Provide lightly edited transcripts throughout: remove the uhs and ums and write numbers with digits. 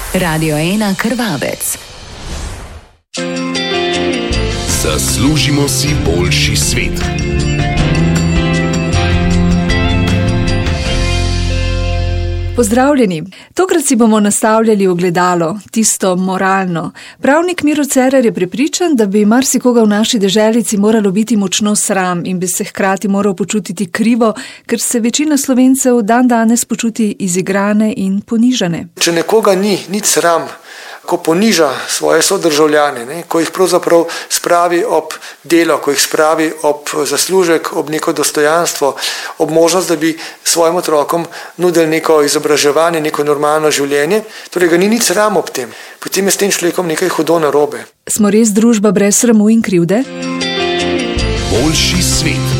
Radio 1 Krvavec. Zaslužimo si boljši svet. Pozdravljeni. Tokrat si bomo nastavljali ogledalo, tisto moralno. Pravnik Miro Cerar je prepričan, da bi marsikoga v naši deželici moralo biti močno sram in bi se hkrati moral počutiti krivo, ker se večina Slovencev dandanes počuti izigrane in ponižane. Če nekoga ni nič sram, ko poniža svoje sodržavljane, ko jih pravzaprav spravi ob delo, ko jih spravi ob zaslužek, ob neko dostojanstvo, ob možnost, da bi svojim otrokom nudili neko izobraževanje, neko normalno življenje, torej ga ni nič sram ob tem. Potem je s tem človekom nekaj hudo narobe. Smo res družba brez sramu in krivde? Boljši svet.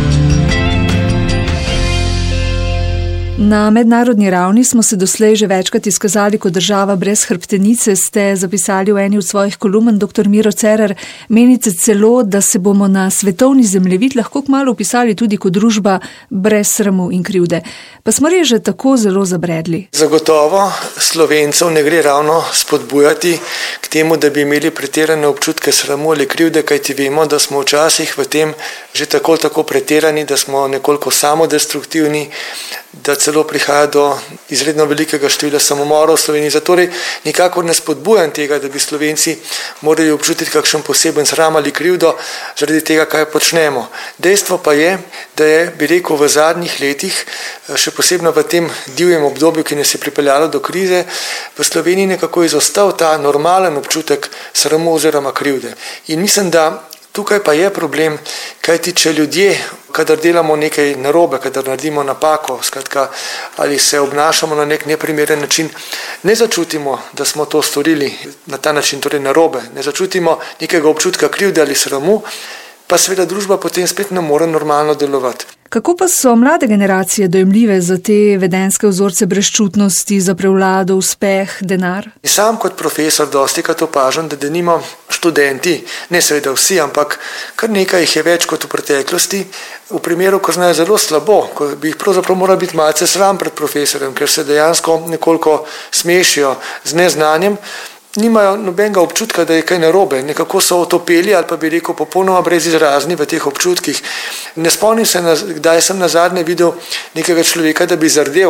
Na mednarodni ravni smo se doslej že večkrat izkazali kot država brez hrbtenice, ste zapisali v eni od svojih kolumn, dr. Miro Cerar. Menite celo, da se bomo na svetovni zemljevid lahko kmalu vpisali tudi kot družba brez sramu in krivde. Pa smo res že tako zelo zabredli. Zagotovo Slovencev ne gre ravno spodbujati k temu, da bi imeli pretirane občutke sramu ali krivde, kajti vemo, da smo včasih v tem že tako pretirani, da smo nekoliko samodestruktivni, da celo prihaja do izredno velikega števila samomorov v Sloveniji. Zatorej nikakor ne spodbujam tega, da bi Slovenci morali občutiti kakšen poseben sram ali krivdo zaradi tega, kaj počnemo. Dejstvo pa je, da je, bi rekel, v zadnjih letih, še posebno v tem divjem obdobju, ki nas je pripeljalo do krize, v Sloveniji nekako izostal ta normalen občutek sramu oziroma krivde. In mislim, da tukaj pa je problem, kajti če ljudje, kadar delamo nekaj narobe, kadar naredimo napako, skratka, ali se obnašamo na nek neprimeren način, ne začutimo, da smo to storili na ta način, torej narobe, ne začutimo nekega občutka krivde ali sramu, pa seveda družba potem spet ne more normalno delovati. Kako pa so mlade generacije dojemljive za te vedenjske vzorce brezčutnosti, za prevlado, uspeh, denar? Sam kot profesor dostikrat opažam, da denimo študenti, ne seveda vsi, ampak kar nekaj jih je več kot v preteklosti, v primeru, ko znajo zelo slabo, ko bi jih pravzaprav moralo biti malce sram pred profesorjem, ker se dejansko nekoliko smešijo z neznanjem, nimajo nobenega občutka, da je kaj narobe, nekako so otopeli ali pa bi rekel popolnoma brezizrazni v teh občutkih. Ne spomnim se, kdaj sem nazadnje videl nekega človeka, da bi zardel,